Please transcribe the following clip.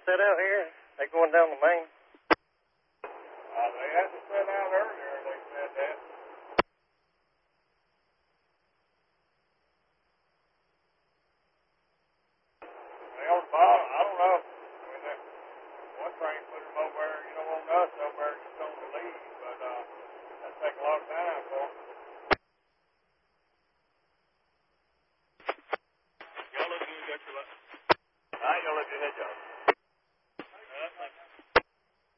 set out here? They going down the main? They had to set out earlier, they said that. They on the bottom, I don't know. I mean, that one train put them over there, on us over there just on the lead, but that'd take a long time for them.